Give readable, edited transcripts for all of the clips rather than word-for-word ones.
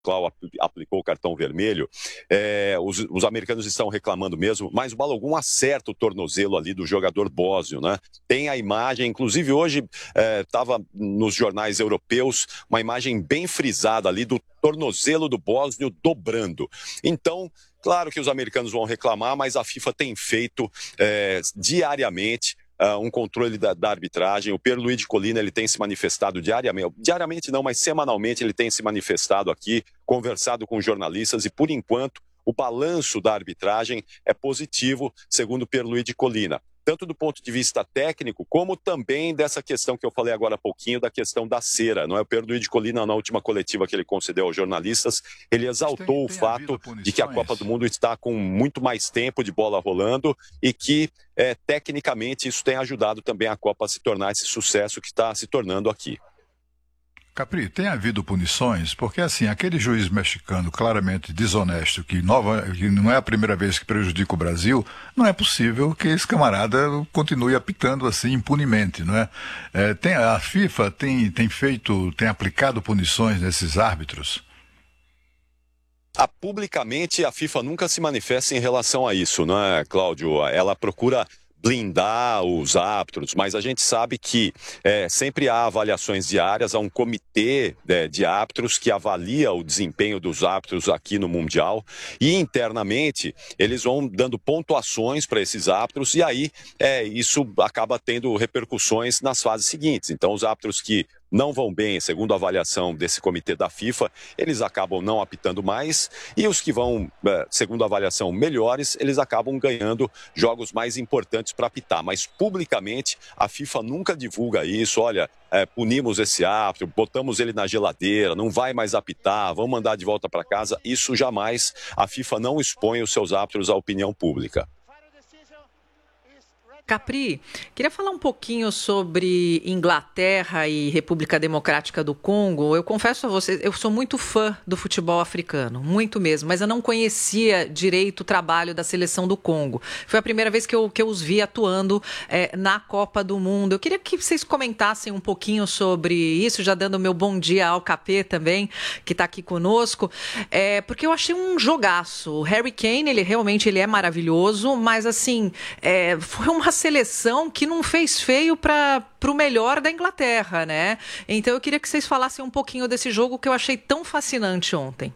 aplicou o cartão vermelho, os americanos estão reclamando mesmo, mas o Balogun acerta o tornozelo ali do jogador bósnio, né? Tem a imagem, inclusive hoje estava nos jornais europeus, uma imagem bem frisada ali do tornozelo do bósnio dobrando. Então, claro que os americanos vão reclamar, mas a FIFA tem feito diariamente um controle da arbitragem. O Pierluigi Collina, ele tem se manifestado diariamente não, mas semanalmente ele tem se manifestado aqui, conversado com jornalistas e, por enquanto, o balanço da arbitragem é positivo, segundo o Pierluigi Collina. Tanto do ponto de vista técnico, como também dessa questão que eu falei agora há pouquinho, da questão da cera. Não é? O Pierluigi Collina, na última coletiva que ele concedeu aos jornalistas, ele exaltou o fato de que a Copa do Mundo está com muito mais tempo de bola rolando e que, tecnicamente, isso tem ajudado também a Copa a se tornar esse sucesso que está se tornando aqui. Capri, tem havido punições? Porque, assim, aquele juiz mexicano claramente desonesto, que não é a primeira vez que prejudica o Brasil, não é possível que esse camarada continue apitando assim impunemente, não é? A FIFA tem aplicado punições nesses árbitros? Publicamente, a FIFA nunca se manifesta em relação a isso, não é, Cláudio? Ela procura blindar os árbitros, mas a gente sabe que sempre há avaliações diárias, há um comitê de árbitros que avalia o desempenho dos árbitros aqui no Mundial e internamente eles vão dando pontuações para esses árbitros e aí isso acaba tendo repercussões nas fases seguintes. Então os árbitros que não vão bem, segundo a avaliação desse comitê da FIFA, eles acabam não apitando mais e os que vão, segundo a avaliação, melhores, eles acabam ganhando jogos mais importantes para apitar. Mas publicamente a FIFA nunca divulga isso, olha, punimos esse árbitro, botamos ele na geladeira, não vai mais apitar, vamos mandar de volta para casa. Isso jamais, a FIFA não expõe os seus árbitros à opinião pública. Capri, queria falar um pouquinho sobre Inglaterra e República Democrática do Congo. Eu confesso a vocês, eu sou muito fã do futebol africano, muito mesmo, mas eu não conhecia direito o trabalho da seleção do Congo. Foi a primeira vez que eu os vi atuando na Copa do Mundo. Eu queria que vocês comentassem um pouquinho sobre isso, já dando o meu bom dia ao Capê também, que está aqui conosco, porque eu achei um jogaço. O Harry Kane, ele é maravilhoso, mas assim, foi uma seleção que não fez feio para o melhor da Inglaterra, né? Então eu queria que vocês falassem um pouquinho desse jogo que eu achei tão fascinante ontem.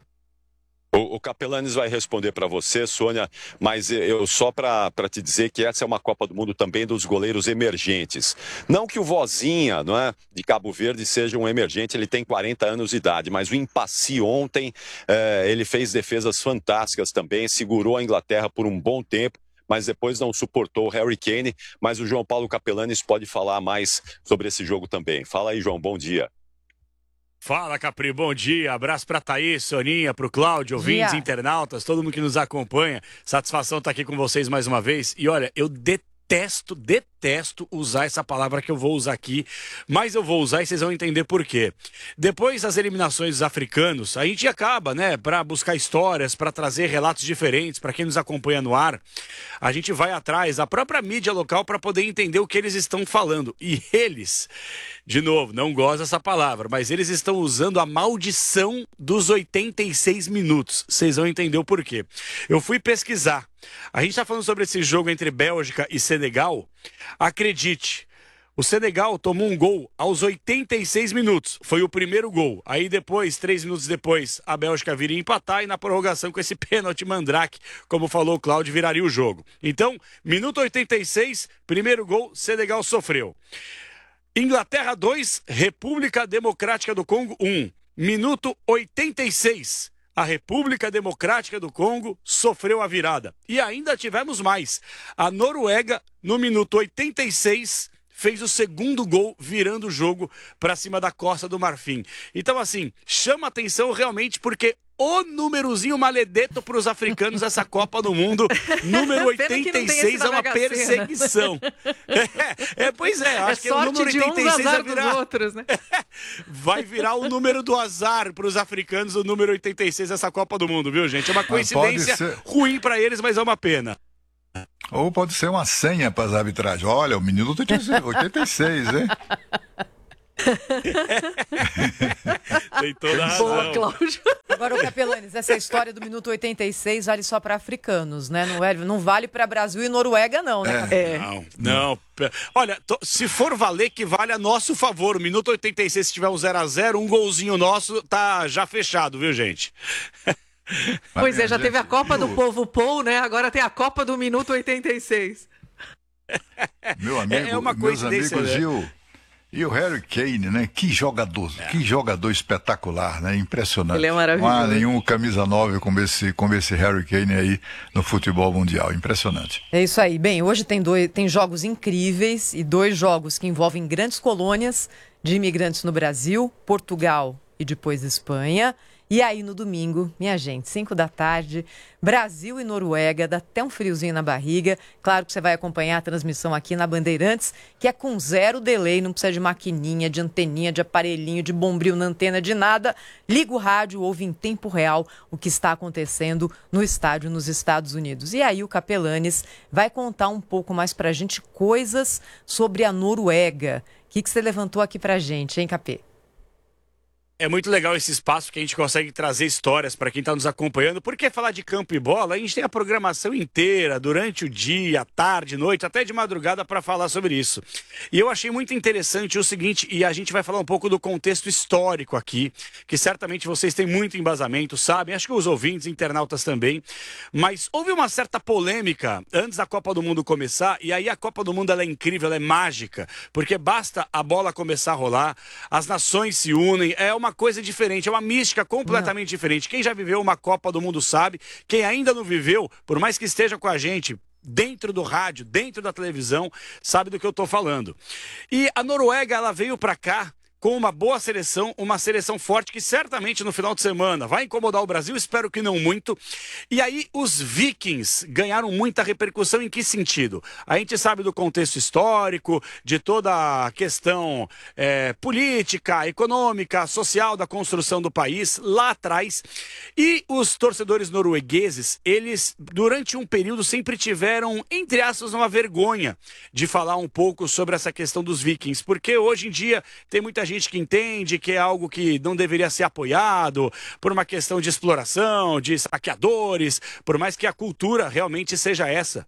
O Capelanes vai responder para você, Sônia, mas eu só para te dizer que essa é uma Copa do Mundo também dos goleiros emergentes. Não que o Vozinha, não é, de Cabo Verde seja um emergente, ele tem 40 anos de idade, mas o Impassi ontem, ele fez defesas fantásticas também, segurou a Inglaterra por um bom tempo, mas depois não suportou o Harry Kane, mas o João Paulo Capelanes pode falar mais sobre esse jogo também. Fala aí, João, bom dia. Fala, Capri, bom dia, abraço pra Thaís, Soninha, pro Cláudio, ouvintes, internautas, todo mundo que nos acompanha, satisfação estar aqui com vocês mais uma vez, e olha, eu detesto usar essa palavra que eu vou usar aqui, mas eu vou usar e vocês vão entender por quê. Depois das eliminações dos africanos, a gente acaba, né, para buscar histórias, para trazer relatos diferentes, para quem nos acompanha no ar, a gente vai atrás da própria mídia local para poder entender o que eles estão falando. E eles, de novo, não gosto dessa palavra, mas eles estão usando a maldição dos 86 minutos. Vocês vão entender o porquê. Eu fui pesquisar. A gente está falando sobre esse jogo entre Bélgica e Senegal. Acredite, o Senegal tomou um gol aos 86 minutos. Foi o primeiro gol. Aí depois, 3 minutos depois, a Bélgica viria empatar e na prorrogação com esse pênalti mandrake, como falou o Cláudio, viraria o jogo. Então, minuto 86, primeiro gol, Senegal sofreu. Inglaterra 2, República Democrática do Congo 1. Minuto 86. A República Democrática do Congo sofreu a virada. E ainda tivemos mais. A Noruega, no minuto 86, fez o segundo gol, virando o jogo para cima da Costa do Marfim. Então, assim, chama atenção realmente porque o númerozinho maledeto para os africanos essa Copa do Mundo, número 86 é uma perseguição. Pois é, acho que o número 86 vai virar, outros, né? Vai virar o número do azar para os africanos, o número 86 dessa Copa do Mundo, viu, gente? É uma coincidência ruim para eles, mas é uma pena. Ou pode ser uma senha para as arbitragens. Olha, o minuto 86, hein? Tem toda a razão. Boa, Cláudio. Agora, Capelanes, essa história do minuto 86 vale só para africanos, né? Não vale para Brasil e Noruega, não, né? Não. Olha, se for valer, que vale a nosso favor. O minuto 86, se tiver um 0-0, um golzinho nosso, tá já fechado, viu, gente? Pois é, já teve a Copa do Povo Pou, né? Agora tem a Copa do Minuto 86. Meu amigo, É uma meus coincidência, amigos, e o Harry Kane, né? Que jogador espetacular, né? Impressionante. Ele é maravilhoso. Não há nenhum camisa 9 como esse Harry Kane aí no futebol mundial. Impressionante. É isso aí. Bem, hoje tem jogos incríveis e 2 jogos que envolvem grandes colônias de imigrantes no Brasil, Portugal e depois Espanha. E aí no domingo, minha gente, 5 da tarde, Brasil e Noruega, dá até um friozinho na barriga. Claro que você vai acompanhar a transmissão aqui na Bandeirantes, que é com 0 delay, não precisa de maquininha, de anteninha, de aparelhinho, de bombril na antena, de nada. Liga o rádio, ouve em tempo real o que está acontecendo no estádio nos Estados Unidos. E aí o Capelanes vai contar um pouco mais pra gente coisas sobre a Noruega. O que você levantou aqui pra gente, hein, Capê? É muito legal esse espaço que a gente consegue trazer histórias para quem está nos acompanhando, porque falar de campo e bola, a gente tem a programação inteira, durante o dia, tarde, noite, até de madrugada para falar sobre isso. E eu achei muito interessante o seguinte, e a gente vai falar um pouco do contexto histórico aqui, que certamente vocês têm muito embasamento, sabem, acho que os ouvintes, internautas também, mas houve uma certa polêmica antes da Copa do Mundo começar, e aí a Copa do Mundo ela é incrível, ela é mágica, porque basta a bola começar a rolar, as nações se unem, é uma coisa diferente, é uma mística completamente diferente. Quem já viveu uma Copa do Mundo sabe, quem ainda não viveu, por mais que esteja com a gente dentro do rádio, dentro da televisão, sabe do que eu estou falando. E a Noruega, ela veio para cá com uma boa seleção, uma seleção forte que certamente no final de semana vai incomodar o Brasil, espero que não muito. E aí os Vikings ganharam muita repercussão em que sentido? A gente sabe do contexto histórico, de toda a questão política, econômica, social da construção do país lá atrás. E os torcedores noruegueses, eles durante um período sempre tiveram, entre aspas, uma vergonha de falar um pouco sobre essa questão dos Vikings, porque hoje em dia tem muita gente que entende que é algo que não deveria ser apoiado por uma questão de exploração, de saqueadores, por mais que a cultura realmente seja essa.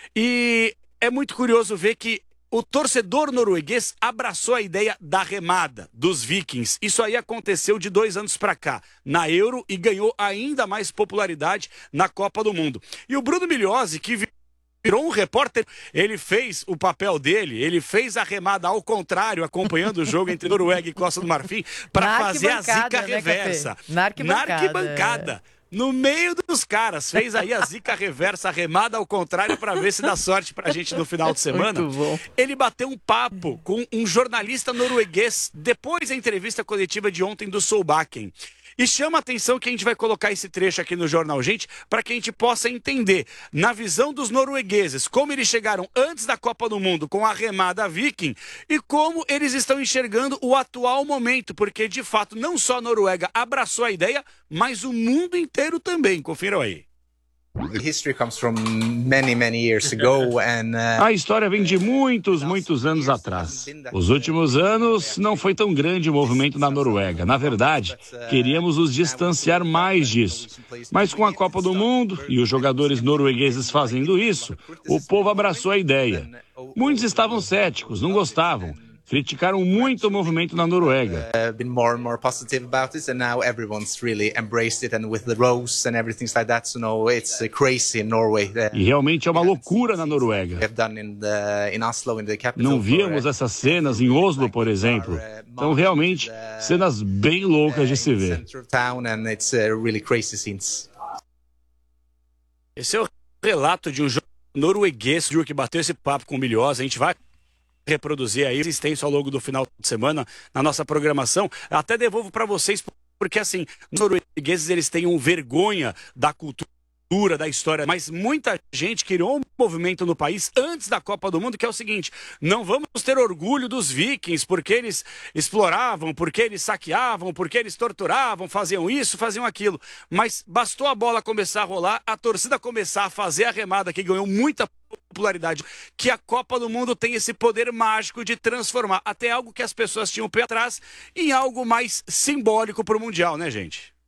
E é muito curioso ver que o torcedor norueguês abraçou a ideia da remada dos Vikings. Isso aí aconteceu de 2 anos para cá, na Euro, e ganhou ainda mais popularidade na Copa do Mundo. E o Bruno Migliozzi, que virou um repórter, ele fez o papel dele, ele fez a remada ao contrário, acompanhando o jogo entre Noruega e Costa do Marfim, para fazer a zica reversa. Na arquibancada. No meio dos caras, fez aí a zica reversa, a remada ao contrário, para ver se dá sorte pra gente no final de semana. Muito bom. Ele bateu um papo com um jornalista norueguês depois da entrevista coletiva de ontem do Solbakken. E chama a atenção que a gente vai colocar esse trecho aqui no Jornal Gente para que a gente possa entender, na visão dos noruegueses, como eles chegaram antes da Copa do Mundo com a remada Viking e como eles estão enxergando o atual momento, porque de fato não só a Noruega abraçou a ideia, mas o mundo inteiro também. Confiram aí. A história vem de muitos anos atrás. Os últimos anos não foi tão grande o movimento na Noruega. Na verdade, queríamos nos distanciar mais disso. Mas com a Copa do Mundo e os jogadores noruegueses fazendo isso, o povo abraçou a ideia. Muitos estavam céticos, não gostavam. Criticaram muito o movimento na Noruega. E realmente é uma loucura na Noruega. Não víamos essas cenas em Oslo, por exemplo. Então, realmente, cenas bem loucas de se ver. Esse é o relato de um norueguês que bateu esse papo com o Migliozzi. A gente vai reproduzir aí extenso ao longo do final de semana na nossa programação. Até devolvo para vocês, porque assim, os noruegueses eles têm vergonha da cultura, da história, mas muita gente criou um movimento no país antes da Copa do Mundo, que é o seguinte: não vamos ter orgulho dos vikings, porque eles exploravam, porque eles saqueavam, porque eles torturavam, faziam isso, faziam aquilo. Mas bastou a bola começar a rolar, a torcida começar a fazer a remada, que ganhou muita popularidade, que a Copa do Mundo tem esse poder mágico de transformar até algo que as pessoas tinham pé atrás em algo mais simbólico para o Mundial, né, gente?